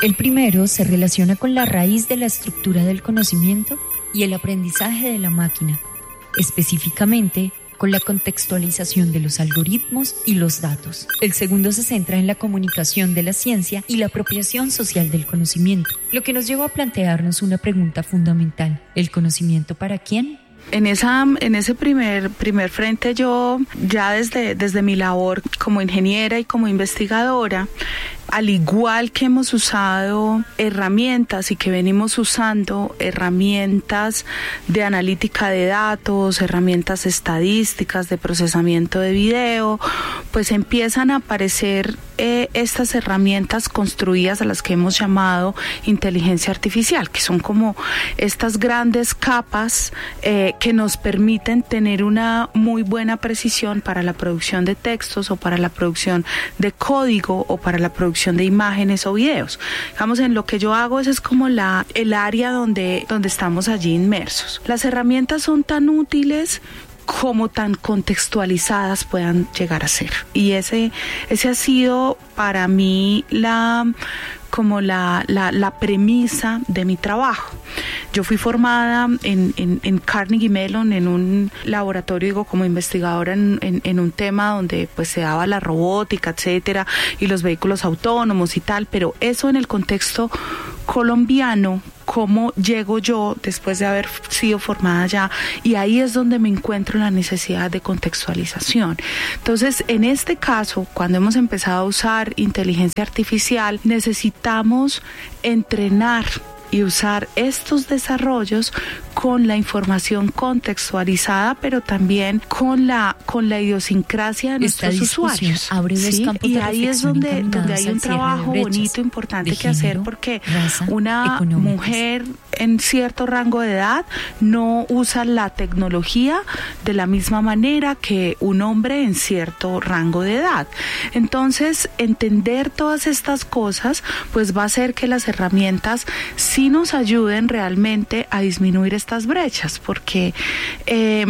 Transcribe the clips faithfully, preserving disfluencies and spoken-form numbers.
El primero se relaciona con la raíz de la estructura del conocimiento y el aprendizaje de la máquina, específicamente con la contextualización de los algoritmos y los datos. El segundo se centra en la comunicación de la ciencia y la apropiación social del conocimiento, lo que nos lleva a plantearnos una pregunta fundamental: ¿el conocimiento para quién? En esa, en ese primer, primer frente, yo ya desde, desde mi labor como ingeniera y como investigadora, al igual que hemos usado herramientas y que venimos usando herramientas de analítica de datos, herramientas estadísticas, de procesamiento de video, pues empiezan a aparecer eh, estas herramientas construidas a las que hemos llamado inteligencia artificial, que son como estas grandes capas eh, que nos permiten tener una muy buena precisión para la producción de textos o para la producción de código o para la producción de imágenes o videos. Digamos, en lo que yo hago, ese es como la, el área donde, donde estamos allí inmersos. Las herramientas son tan útiles como tan contextualizadas puedan llegar a ser. Y ese, ese ha sido para mí la... como la, la, la premisa de mi trabajo. Yo fui formada en, en, en Carnegie Mellon, en un laboratorio, digo, como investigadora en, en, en un tema donde pues se daba la robótica, etcétera, y los vehículos autónomos y tal, pero eso en el contexto colombiano, cómo llego yo después de haber sido formada allá, y ahí es donde me encuentro la necesidad de contextualización. Entonces, en este caso, cuando hemos empezado a usar inteligencia artificial, necesitamos entrenar y usar estos desarrollos con la información contextualizada, pero también con la con la idiosincrasia de Esta nuestros usuarios. Abre los ¿sí? campos Y de ahí es donde, donde hay un trabajo bonito, importante que género, hacer, porque raza, una económicas. mujer en cierto rango de edad no usa la tecnología de la misma manera que un hombre en cierto rango de edad. Entonces, entender todas estas cosas pues va a hacer que las herramientas sí nos ayuden realmente a disminuir estas brechas, porque eh,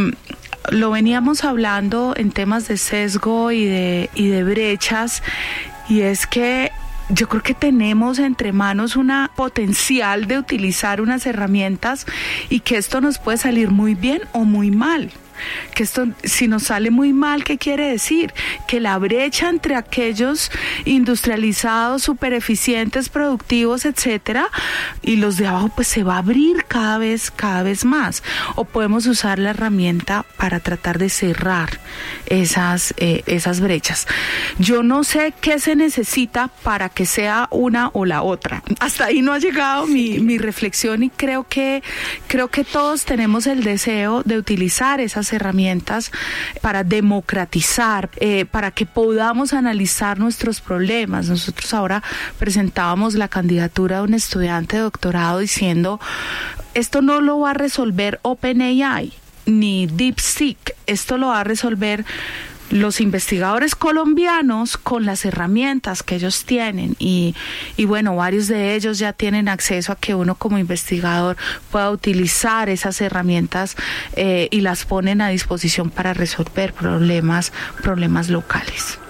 lo veníamos hablando en temas de sesgo y de, y de brechas, y es que yo creo que tenemos entre manos una potencial de utilizar unas herramientas y que esto nos puede salir muy bien o muy mal. Que esto, si nos sale muy mal, ¿qué quiere decir? Que la brecha entre aquellos industrializados, súper eficientes, productivos, etcétera, y los de abajo, pues se va a abrir cada vez, cada vez más. O podemos usar la herramienta para tratar de cerrar esas, eh, esas brechas. Yo no sé qué se necesita para que sea una o la otra. Hasta ahí no ha llegado mi, mi reflexión, y creo que, creo que todos tenemos el deseo de utilizar esas herramientas para democratizar, eh, para que podamos analizar nuestros problemas. Nosotros ahora presentábamos la candidatura de un estudiante de doctorado diciendo: esto no lo va a resolver OpenAI ni DeepSeek, esto lo va a resolver los investigadores colombianos con las herramientas que ellos tienen, y, y bueno, varios de ellos ya tienen acceso a que uno como investigador pueda utilizar esas herramientas eh, y las ponen a disposición para resolver problemas, problemas locales.